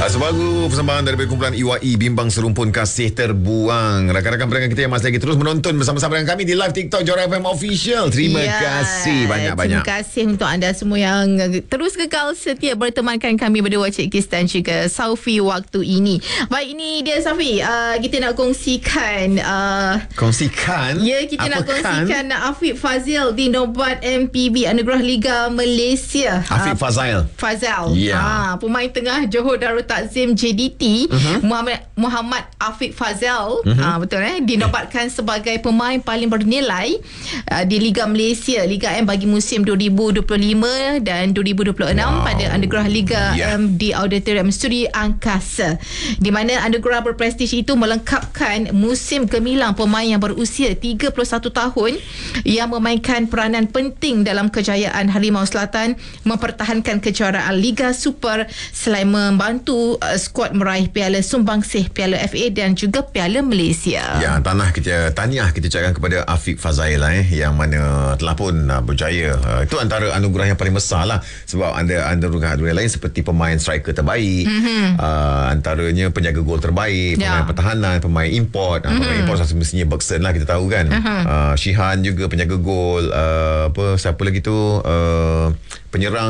Sebagai persembahan daripada kumpulan IWAI Bimbang Serumpun Kasih Terbuang. Rakan-rakan pendengar kita yang masih lagi terus menonton bersama-sama dengan kami di live TikTok Johor FM Official. Terima kasih banyak-banyak. Terima kasih untuk anda semua yang terus kekal setia bertemankan kami berdua, Cik Kis dan juga Saufi waktu ini. Baik, ini dia Saufi. Kita nak kongsikan Ya, kita nak kongsikan Afiq Fazil di Nobat MPB Anugerah Liga Malaysia. Afiq Fazil. Yeah. Pemain tengah Johor Darul Takzim JDT, Muhammad Afiq Fazil, betul dinobatkan sebagai pemain paling bernilai di Liga Malaysia, Liga M bagi musim 2025 dan 2026 pada Anugerah Liga M di Auditorium Studi Angkasa, di mana anugerah berprestij itu melengkapkan musim gemilang pemain yang berusia 31 tahun yang memainkan peranan penting dalam kejayaan Harimau Selatan mempertahankan kejuaraan Liga Super selain membantu skuad meraih Piala Sumbangsih, Piala FA dan juga Piala Malaysia. Ya, tahniah kita ucapkan kepada Afiq Fazil yang mana telah pun berjaya. Itu antara anugerah yang paling besar lah, sebab ada anugerah lain seperti pemain striker terbaik, antaranya penjaga gol terbaik, pemain pertahanan, pemain import. Pemain import semestinya Bergson lah, kita tahu kan. Shihan juga penjaga gol. Siapa lagi tu, penyerang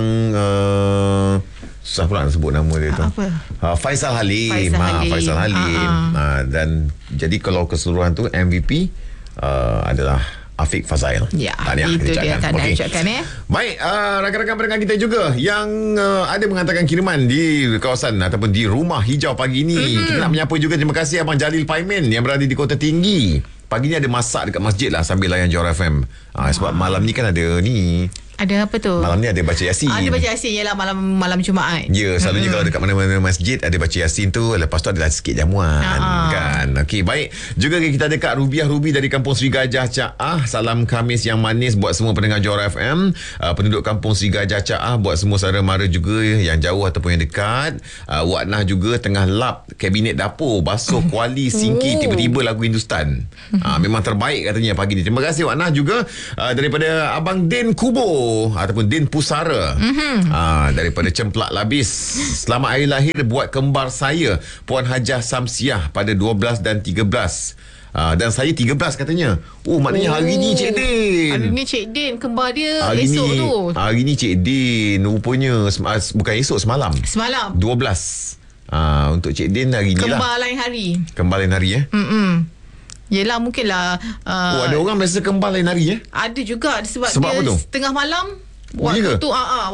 susah pula nak sebut nama dia tu. Faisal Halim. Faisal Halim. Dan jadi kalau keseluruhan tu MVP adalah Afiq Fazil. Ya, itu dia tahniah ucapkan. Baik, rakan-rakan pendengar kita juga yang ada menghantarkan kiriman di kawasan ataupun di Rumah Hijau pagi ini. Kita nak menyapa juga, terima kasih Abang Jalil Paimin yang berada di Kota Tinggi. Pagi ni ada masak dekat masjid lah sambil layan Johor FM. Sebab malam ni kan ada ni. Ada apa tu? Malam ni ada baca Yasin. Ada baca Yasin, ialah malam Jumaat. Ya, selalunya kalau dekat mana-mana masjid ada baca Yasin tu, lepas tu adalah sikit jamuan kan. Okey, baik. Juga kita ada Kak Rubiah Rubi dari Kampung Sri Gajah Caah. Salam Khamis yang manis buat semua pendengar Johor FM. Penduduk Kampung Sri Gajah Caah, buat semua saudara mara juga yang jauh ataupun yang dekat. Wak Nah juga tengah lap kabinet dapur, basuh kuali singki, tiba-tiba lagu Hindustan. Memang terbaik katanya pagi ni. Terima kasih Wak Nah juga. Daripada Abang Din Kubo ataupun Din Pusara, daripada Cemplak Labis. Selamat hari lahir buat kembar saya, Puan Hajah Samsiah, pada 12 dan 13. Dan saya 13 katanya. Maknanya hari ni Cik Din. Hari ni Cik Din kembar dia hari esok ni, tu. Hari ni Cik Din rupanya bukan esok, semalam 12. Untuk Cik Din hari ni lah. Kembar lain hari Yelah, mungkinlah ada orang biasa kembar lain hari Ada juga sebab dia tengah malam waktu tu